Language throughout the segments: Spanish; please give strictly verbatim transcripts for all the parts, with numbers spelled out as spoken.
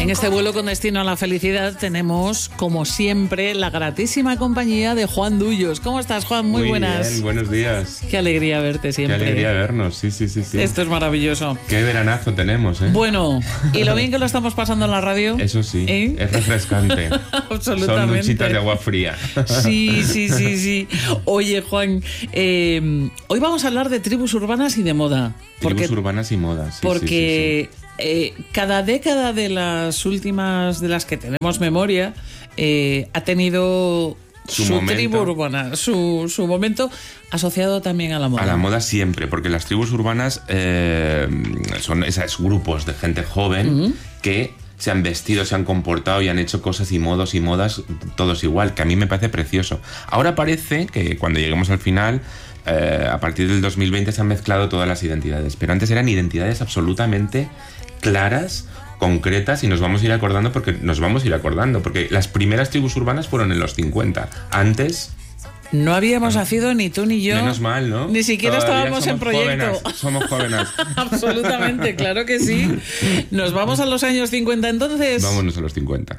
En este vuelo con destino a la felicidad tenemos, como siempre, la gratísima compañía de Juan Dullos. ¿Cómo estás, Juan? Muy, Muy buenas. Bien, buenos días. Qué alegría verte siempre. Qué alegría vernos, sí, sí, sí, sí. Esto es maravilloso. Qué veranazo tenemos, ¿eh? Bueno, ¿y lo bien que lo estamos pasando en la radio? Eso sí, ¿Eh? es refrescante. Absolutamente. Son duchitas de agua fría. Sí, sí, sí, sí. Oye, Juan, eh, hoy vamos a hablar de tribus urbanas y de moda. Tribus Porque, urbanas y modas. Sí, porque sí, sí, sí. Eh, cada década de las últimas de las que tenemos memoria eh, ha tenido Su su, momento. tribu urbana, su, su momento asociado también a la moda. A la moda siempre, porque las tribus urbanas eh, son esos grupos de gente joven uh-huh. que se han vestido, se han comportado y han hecho cosas y modos y modas todos igual, que a mí me parece precioso. Ahora parece que cuando lleguemos al final, eh, a partir del dos mil veinte se han mezclado todas las identidades, pero antes eran identidades absolutamente claras, concretas, y nos vamos a ir acordando porque nos vamos a ir acordando, porque las primeras tribus urbanas fueron en los cincuenta. Antes... No habíamos nacido ni tú ni yo. Menos mal, ¿no? Ni siquiera Todavía estábamos en proyecto. Jóvenes, somos jóvenes. Absolutamente, claro que sí. Nos vamos a los años cincuenta entonces. Vámonos a los cincuenta.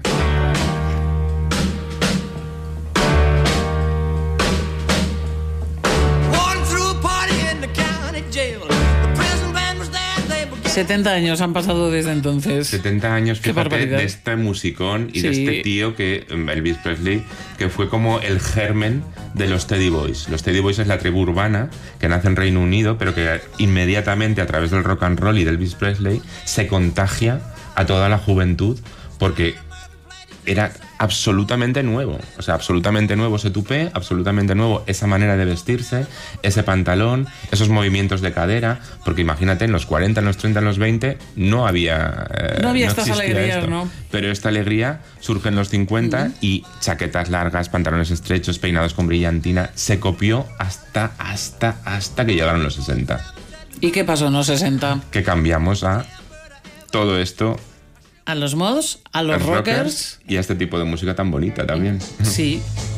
setenta años han pasado desde entonces. setenta años, fíjate, de este musicón y sí. de este tío que, Elvis Presley, que fue como el germen de los Teddy Boys. Los Teddy Boys es la tribu urbana que nace en Reino Unido, pero que inmediatamente a través del rock and roll y de Elvis Presley se contagia a toda la juventud porque era absolutamente nuevo, o sea, absolutamente nuevo ese tupé, absolutamente nuevo esa manera de vestirse, ese pantalón, esos movimientos de cadera, porque imagínate, en los cuarenta, en los treinta, en los veinte no había... Eh, no había no estas alegrías, esto. ¿no? Pero esta alegría surge en los cincuenta uh-huh. y chaquetas largas, pantalones estrechos, peinados con brillantina, se copió hasta, hasta, hasta que llegaron los sesenta. ¿Y qué pasó en los sesenta? Que cambiamos a todo esto... A los mods, a los rockers, rockers y a este tipo de música tan bonita también. Sí.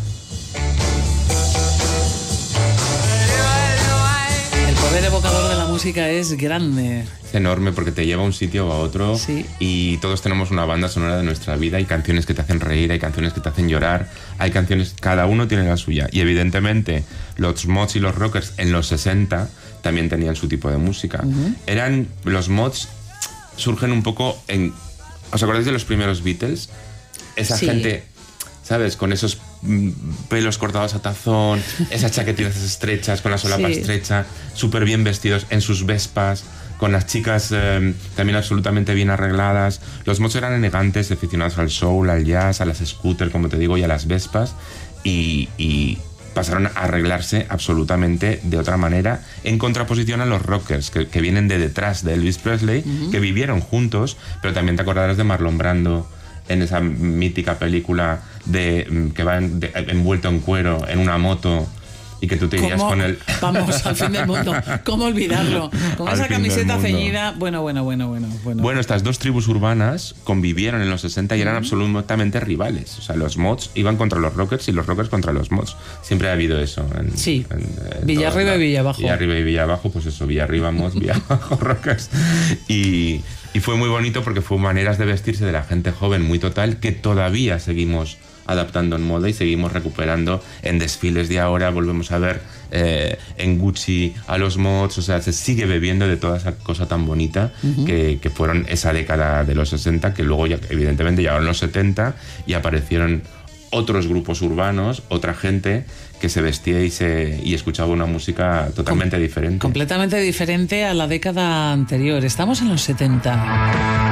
El poder evocador de la música es grande. Es enorme porque te lleva a un sitio o a otro. Sí. Y todos tenemos una banda sonora de nuestra vida. Hay canciones que te hacen reír, hay canciones que te hacen llorar, hay canciones, cada uno tiene la suya. Y evidentemente los mods y los rockers en los sesenta también tenían su tipo de música. Uh-huh. Eran, los mods surgen un poco en... ¿Os acordáis de los primeros Beatles? Esa sí. gente, ¿sabes? Con esos pelos cortados a tazón, esas chaquetitas estrechas, con la solapa sí. estrecha, súper bien vestidos en sus Vespas, con las chicas eh, también absolutamente bien arregladas. Los mods eran elegantes, aficionados al soul, al jazz, a las scooter, como te digo, y a las Vespas. Y... y pasaron a arreglarse absolutamente de otra manera, en contraposición a los rockers, que, que vienen de detrás de Elvis Presley, uh-huh. que vivieron juntos, pero también te acordarás de Marlon Brando en esa mítica película de que va en, de, envuelto en cuero, en una moto, y que tú te irías con él. Vamos, al fin del mundo. ¿Cómo olvidarlo? Con esa camiseta ceñida. Bueno, bueno, bueno, bueno, bueno. Bueno, estas dos tribus urbanas convivieron en los sesenta y eran uh-huh. absolutamente rivales. O sea, los mods iban contra los rockers y los rockers contra los mods. Siempre ha habido eso. En, sí. En, en Villarriba y Villabajo. Villarriba y Villabajo, pues eso, Villarriba, mods, Villabajo, rockers. Y, y fue muy bonito porque fue maneras de vestirse de la gente joven muy total que todavía seguimos adaptando en moda y seguimos recuperando en desfiles de ahora. Volvemos a ver eh, en Gucci a los mods, o sea, se sigue bebiendo de toda esa cosa tan bonita uh-huh. que, que fueron esa década de los sesenta, que luego ya evidentemente llegaron los setenta y aparecieron otros grupos urbanos, otra gente que se vestía y, se, y escuchaba una música totalmente Com- diferente. Completamente diferente a la década anterior. Estamos en los setenta.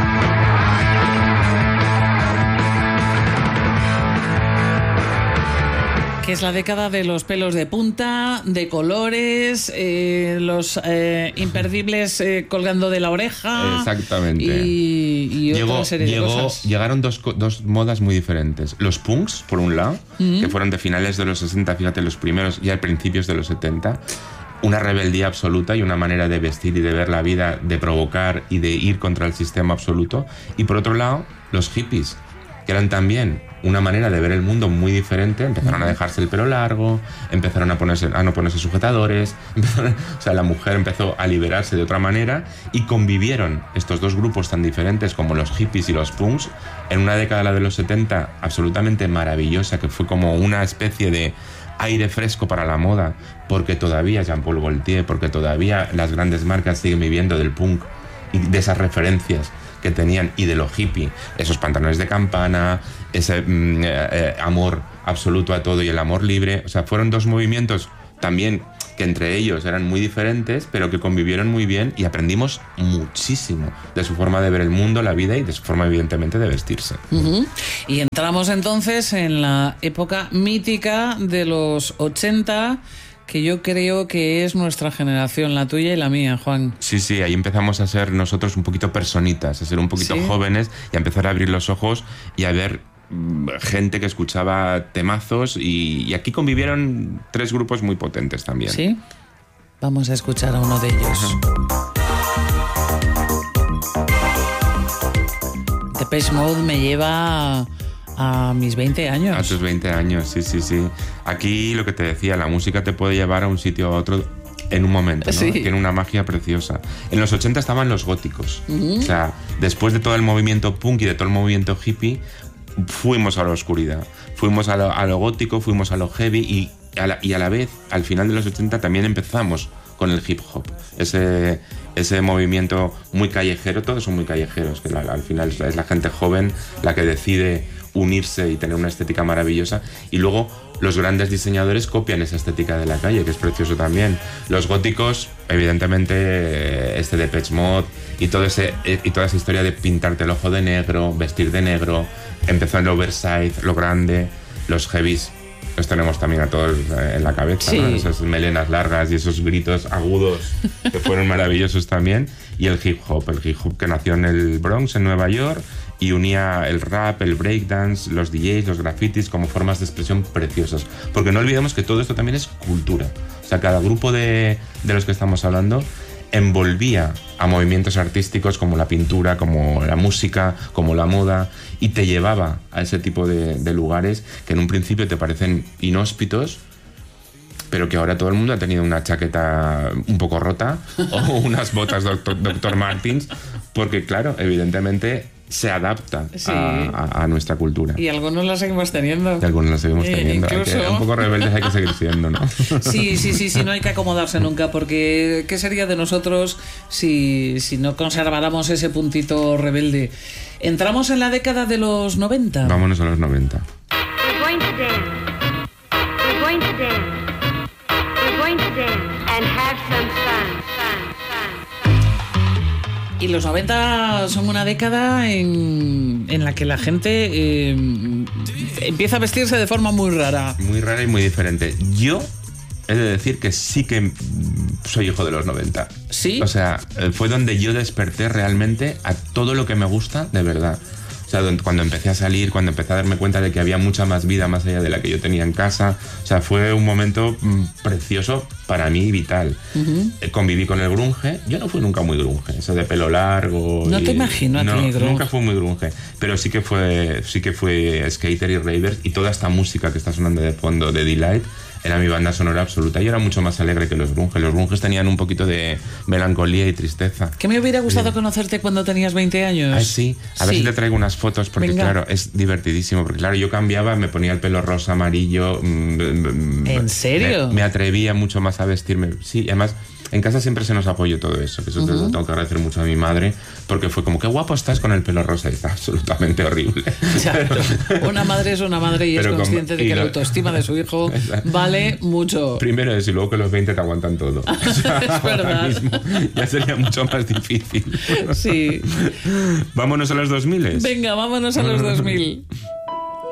Que es la década de los pelos de punta, de colores, eh, los eh, imperdibles eh, colgando de la oreja. Exactamente. Y, y otra llegó, serie llegó, de cosas. Llegaron dos, dos modas muy diferentes. Los punks, por un lado, uh-huh. que fueron de finales de los sesenta, fíjate, los primeros, y a principios de los setenta. Una rebeldía absoluta y una manera de vestir y de ver la vida, de provocar y de ir contra el sistema absoluto. Y por otro lado, los hippies, que eran también una manera de ver el mundo muy diferente. Empezaron a dejarse el pelo largo, empezaron a, ponerse, a no ponerse sujetadores, empezaron, o sea, la mujer empezó a liberarse de otra manera y convivieron estos dos grupos tan diferentes como los hippies y los punks en una década, la de los setenta, absolutamente maravillosa, que fue como una especie de aire fresco para la moda, porque todavía Jean-Paul Gaultier, porque todavía las grandes marcas siguen viviendo del punk y de esas referencias que tenían y de lo hippie, esos pantalones de campana, ese mm, eh, amor absoluto a todo y el amor libre. O sea, fueron dos movimientos también que entre ellos eran muy diferentes, pero que convivieron muy bien y aprendimos muchísimo de su forma de ver el mundo, la vida y de su forma, evidentemente, de vestirse. Uh-huh. Y entramos entonces en la época mítica de los ochenta, que yo creo que es nuestra generación, la tuya y la mía, Juan. Sí, sí, ahí empezamos a ser nosotros un poquito personitas, a ser un poquito ¿Sí? jóvenes y a empezar a abrir los ojos y a ver gente que escuchaba temazos y, y aquí convivieron tres grupos muy potentes también. Sí, vamos a escuchar a uno de ellos. Uh-huh. Depeche Mode me lleva a mis veinte años. A tus veinte años, sí, sí, sí. Aquí lo que te decía, la música te puede llevar a un sitio a otro en un momento, ¿no? Sí. Tiene una magia preciosa. En los ochenta estaban los góticos. Uh-huh. O sea, después de todo el movimiento punk y de todo el movimiento hippie, fuimos a la oscuridad, fuimos a lo, a lo gótico, fuimos a lo heavy y a, la, y a la vez, al final de los ochenta también empezamos con el hip hop, ese, ese movimiento muy callejero. Todos son muy callejeros, que la, al final es la gente joven la que decide unirse y tener una estética maravillosa, y luego los grandes diseñadores copian esa estética de la calle, que es precioso también. Los góticos, evidentemente, este Depeche Mode y, todo ese, y toda esa historia de pintarte el ojo de negro, vestir de negro, empezó en el oversize, lo grande. Los heavies los tenemos también a todos en la cabeza, sí. ¿no? Esas melenas largas y esos gritos agudos que fueron maravillosos también. Y el hip hop, el hip hop que nació en el Bronx, en Nueva York, y unía el rap, el breakdance, los D Js, los grafitis como formas de expresión preciosas. Porque no olvidemos que todo esto también es cultura. O sea, cada grupo de, de los que estamos hablando envolvía a movimientos artísticos como la pintura, como la música, como la moda, y te llevaba a ese tipo de, de lugares que en un principio te parecen inhóspitos, pero que ahora todo el mundo ha tenido una chaqueta un poco rota o unas botas doctor, doctor Martens, porque claro, evidentemente se adapta sí. a, a, a nuestra cultura. Y algunos la seguimos teniendo. Y algunos la seguimos eh, teniendo. Incluso... Hay que, un poco rebeldes hay que seguir siendo, ¿no? Sí, sí, sí, sí, no hay que acomodarse nunca, porque ¿qué sería de nosotros si, si no conserváramos ese puntito rebelde? Entramos en la década de los noventa. Vámonos a los noventa. We're going to dance. We're going to dance. We're going to dance and have some fun, fun, fun. Y los noventa son una década en, en la que la gente eh, empieza a vestirse de forma muy rara. Muy rara y muy diferente. Yo he de decir que sí que soy hijo de los noventa. ¿Sí? O sea, fue donde yo desperté realmente a todo lo que me gusta de verdad. O sea, cuando empecé a salir, cuando empecé a darme cuenta de que había mucha más vida más allá de la que yo tenía en casa. O sea, fue un momento mm, precioso para mí, vital. Uh-huh. Eh, conviví con el grunge. Yo no fui nunca muy grunge, eso de pelo largo. No y... te imagino a no, ti, grunge. Nunca fui muy grunge, pero sí que fue, sí que fue skater y ravers, y toda esta música que está sonando de fondo de Delight era mi banda sonora absoluta. Y era mucho más alegre que los grunges. Los grunges tenían un poquito de melancolía y tristeza. Que me hubiera gustado sí. conocerte cuando tenías veinte años. Ah, sí. A ver sí. si te traigo unas fotos, porque Venga. claro, es divertidísimo. Porque claro, yo cambiaba, me ponía el pelo rosa, amarillo. ¿En serio? Me, me atrevía mucho más a vestirme. Sí, además... En casa siempre se nos apoyó todo eso, que eso uh-huh. te lo tengo que agradecer mucho a mi madre, porque fue como, qué guapo estás con el pelo rosa, y está absolutamente horrible. Pero, una madre es una madre y es consciente como, de que lo, la autoestima de su hijo vale mucho. Primero es, y luego que los veinte te aguantan todo. O sea, es verdad. Ahora mismo ya sería mucho más difícil. Sí. Vámonos a los dos mil. Venga, vámonos a los dos mil.